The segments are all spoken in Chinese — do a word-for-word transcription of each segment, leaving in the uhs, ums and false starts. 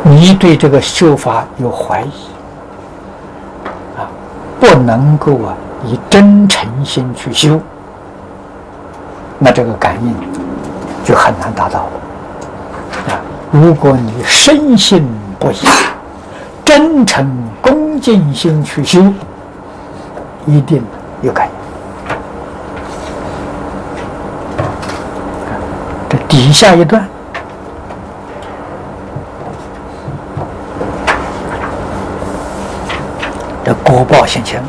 你对这个修法有怀疑啊，不能够啊以真诚心去修，那这个感应就很难达到了啊。如果你深信不疑，真诚恭敬心去修，一定有感应。这底下一段，这果报现前了。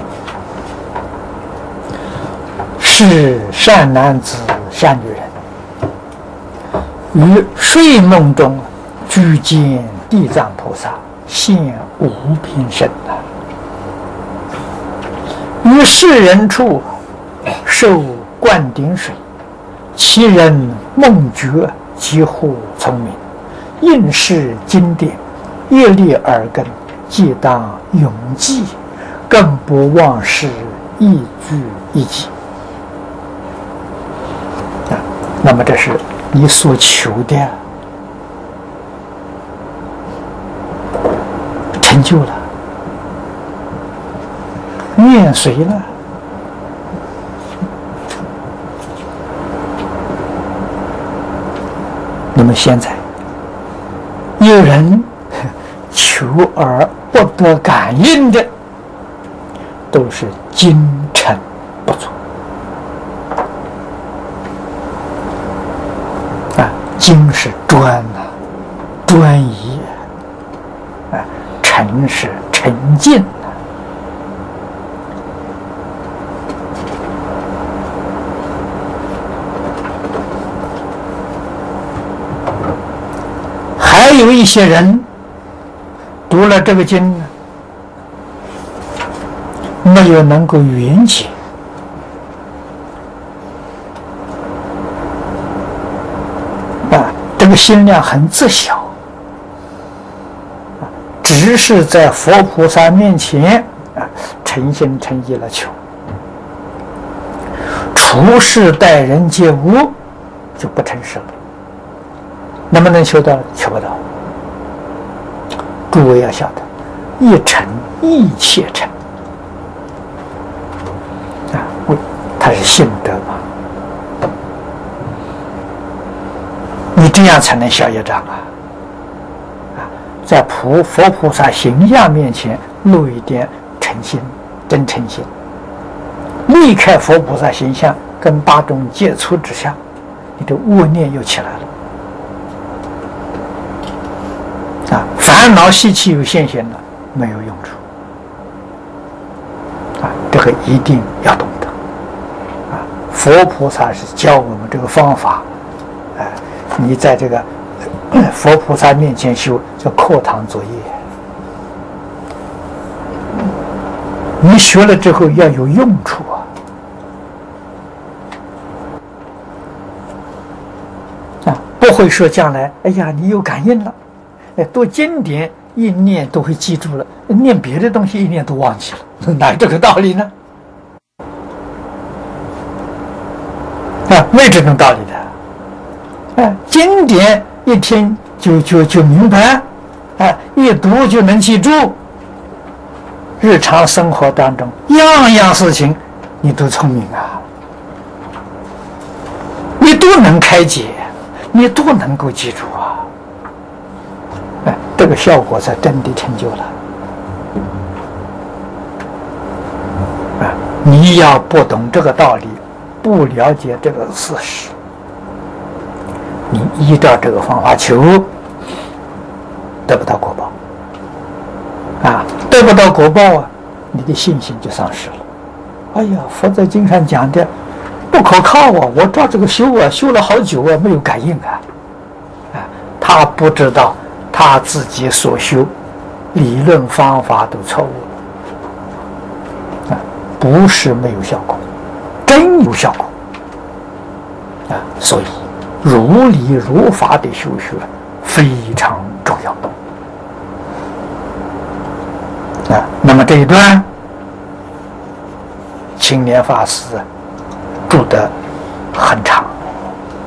是善男子善女人，于睡梦中具见地藏菩萨现无边身啊，于世人处受灌顶水，其人梦觉几乎聪明，应是经典，业力耳根，既当永记，更不忘失一句一记。啊，那么这是你所求的成就了，念随了。那么现在有人求而不得感应的，都是精诚不足啊！精是专啊，专一啊，诚是沉静啊。还有一些人读了这个经呢，没有能够圆解啊，这个心量很自小啊，只是在佛菩萨面前啊诚心诚意了求，处事待人接物就不诚实了。能不能求到？求不到。诸位要晓得，一诚一切诚啊，它是信德嘛，你这样才能消业障啊！啊，在普佛菩萨形象面前露一点诚心、真诚心，离开佛菩萨形象跟大众接触之下，你的恶念又起来了。啊，烦恼习气有现前了，没有用处。啊，这个一定要懂得。啊，佛菩萨是教我们这个方法。哎、啊，你在这个佛菩萨面前修，叫课堂作业。你学了之后要有用处啊！啊，不会说将来，哎呀，你有感应了。哎，读经典一念都会记住了，念别的东西一念都忘记了，哪有这个道理呢？啊，没这种道理的。啊，经典一听就就就明白，啊，一读就能记住。日常生活当中，样样事情你都聪明啊，你都能开解，你都能够记住啊。哎，这个效果才真的成就了。啊，你要不懂这个道理，不了解这个事实，你依照这个方法求，得不到果报。啊，得不到果报啊，你的信心就丧失了。哎呀，佛在经上讲的不可靠啊！我照这个修啊，修了好久啊，没有感应啊。啊，他不知道。他自己所修理论方法都错误了啊，不是没有效果，真有效果啊！所以如理如法的修学非常重要啊。那么这一段青年法师住得很长。